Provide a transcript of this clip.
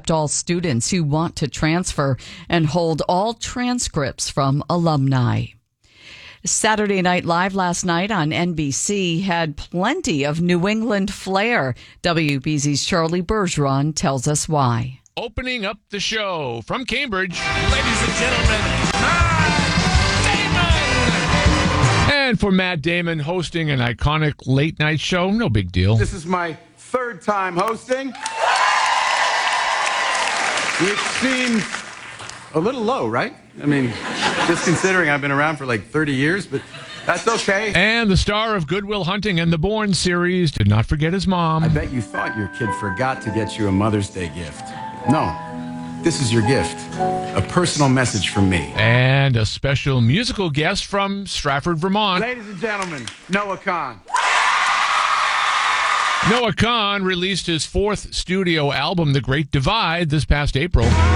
accept all students who want to transfer and hold all transcripts from alumni. Saturday Night Live last night on NBC had plenty of New England flair. WBZ's Charlie Bergeron tells us why. Opening up the show from Cambridge, ladies and gentlemen, Matt Damon! And for Matt Damon hosting an iconic late-night show, no big deal. This is my third time hosting, which seems a little low, right? I mean, just considering I've been around for like 30 years, but that's okay. And the star of Good Will Hunting and the Bourne series did not forget his mom. I bet you thought your kid forgot to get you a Mother's Day gift. No, this is your gift. A personal message from me. And a special musical guest from Stratford, Vermont. Ladies and gentlemen, Noah Kahan. Noah Kahan released his fourth studio album, The Great Divide, this past April.